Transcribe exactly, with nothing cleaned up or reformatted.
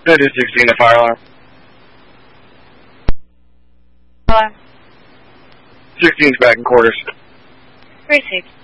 That is sixteen, the fire alarm. Hello? sixteen's back in quarters. Received.